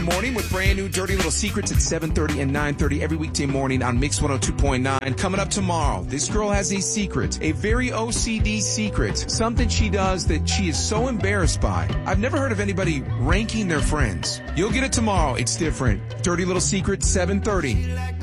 Morning with brand new Dirty Little Secrets at 7:30 and 9:30 every weekday morning on Mix 102.9. Coming up tomorrow, this girl has a secret, a very OCD secret, something she does that she is so embarrassed by. I've never heard of anybody ranking their friends. You'll get it tomorrow. It's different. Dirty Little Secret, 7:30.